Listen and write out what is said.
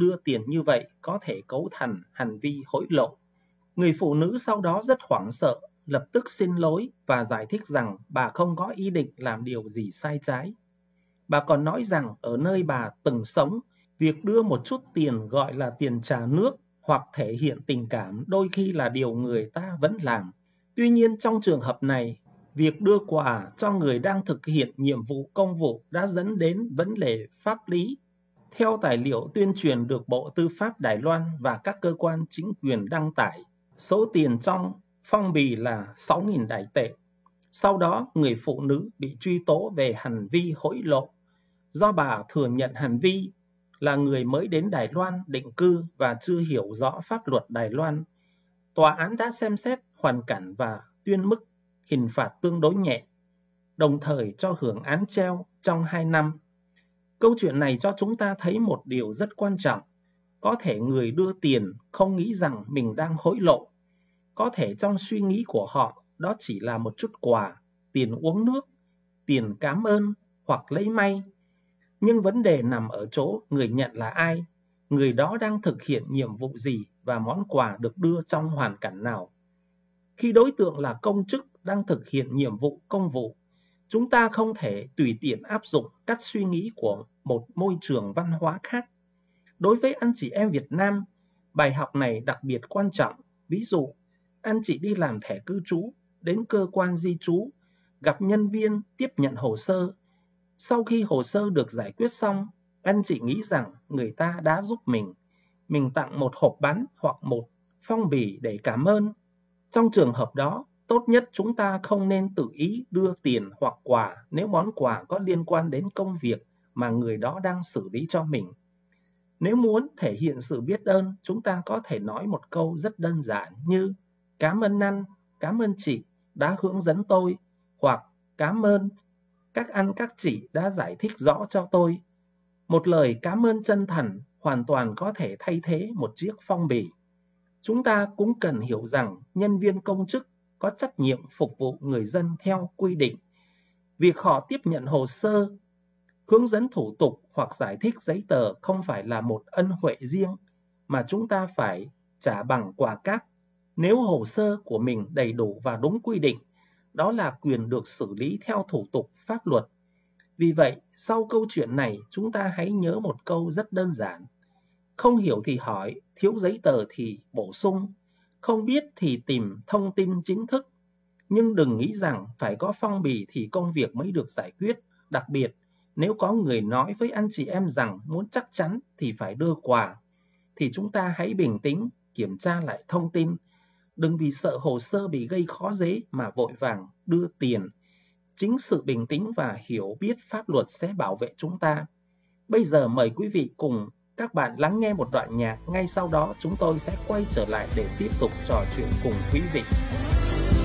đưa tiền như vậy có thể cấu thành hành vi hối lộ. Người phụ nữ sau đó rất hoảng sợ, lập tức xin lỗi và giải thích rằng bà không có ý định làm điều gì sai trái. Bà còn nói rằng ở nơi bà từng sống, việc đưa một chút tiền gọi là tiền trà nước hoặc thể hiện tình cảm đôi khi là điều người ta vẫn làm. Tuy nhiên trong trường hợp này, việc đưa quà cho người đang thực hiện nhiệm vụ công vụ đã dẫn đến vấn đề pháp lý. Theo tài liệu tuyên truyền được Bộ Tư pháp Đài Loan và các cơ quan chính quyền đăng tải, số tiền trong phong bì là 6.000 Đài tệ. Sau đó, người phụ nữ bị truy tố về hành vi hối lộ. Do bà thừa nhận hành vi là người mới đến Đài Loan định cư và chưa hiểu rõ pháp luật Đài Loan, tòa án đã xem xét hoàn cảnh và tuyên mức hình phạt tương đối nhẹ, đồng thời cho hưởng án treo trong 2 năm. Câu chuyện này cho chúng ta thấy một điều rất quan trọng. Có thể người đưa tiền không nghĩ rằng mình đang hối lộ. Có thể trong suy nghĩ của họ đó chỉ là một chút quà, tiền uống nước, tiền cảm ơn hoặc lấy may. Nhưng vấn đề nằm ở chỗ người nhận là ai, người đó đang thực hiện nhiệm vụ gì và món quà được đưa trong hoàn cảnh nào. Khi đối tượng là công chức đang thực hiện nhiệm vụ công vụ, chúng ta không thể tùy tiện áp dụng cách suy nghĩ của một môi trường văn hóa khác. Đối với anh chị em Việt Nam, bài học này đặc biệt quan trọng. Ví dụ, anh chị đi làm thẻ cư trú, đến cơ quan di trú, gặp nhân viên tiếp nhận hồ sơ. Sau khi hồ sơ được giải quyết xong, anh chị nghĩ rằng người ta đã giúp mình tặng một hộp bánh hoặc một phong bì để cảm ơn. Trong trường hợp đó, tốt nhất chúng ta không nên tự ý đưa tiền hoặc quà nếu món quà có liên quan đến công việc mà người đó đang xử lý cho mình. Nếu muốn thể hiện sự biết ơn, chúng ta có thể nói một câu rất đơn giản như cảm ơn anh, cảm ơn chị đã hướng dẫn tôi, hoặc cảm ơn các anh các chị đã giải thích rõ cho tôi. Một lời cảm ơn chân thành hoàn toàn có thể thay thế một chiếc phong bì. Chúng ta cũng cần hiểu rằng nhân viên công chức có trách nhiệm phục vụ người dân theo quy định. Việc họ tiếp nhận hồ sơ, hướng dẫn thủ tục hoặc giải thích giấy tờ không phải là một ân huệ riêng mà chúng ta phải trả bằng quà cáp. Nếu hồ sơ của mình đầy đủ và đúng quy định, đó là quyền được xử lý theo thủ tục pháp luật. Vì vậy, sau câu chuyện này, chúng ta hãy nhớ một câu rất đơn giản. Không hiểu thì hỏi, thiếu giấy tờ thì bổ sung, không biết thì tìm thông tin chính thức. Nhưng đừng nghĩ rằng phải có phong bì thì công việc mới được giải quyết. Đặc biệt, nếu có người nói với anh chị em rằng muốn chắc chắn thì phải đưa quà, thì chúng ta hãy bình tĩnh, kiểm tra lại thông tin. Đừng vì sợ hồ sơ bị gây khó dễ mà vội vàng đưa tiền. Chính sự bình tĩnh và hiểu biết pháp luật sẽ bảo vệ chúng ta. Bây giờ mời quý vị cùng các bạn lắng nghe một đoạn nhạc. Ngay sau đó chúng tôi sẽ quay trở lại để tiếp tục trò chuyện cùng quý vị.